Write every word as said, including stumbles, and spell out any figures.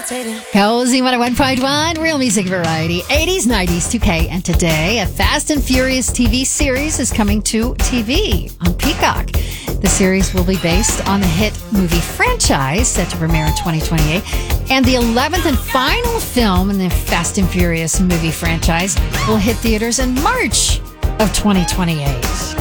Cozy one oh one point one, real music variety, eighties, nineties, two K, and today a Fast and Furious T V series is coming to T V on Peacock. The series will be based on the hit movie franchise set to premiere in twenty twenty-eight, and the eleventh and final film in the Fast and Furious movie franchise will hit theaters in March of twenty twenty-eight.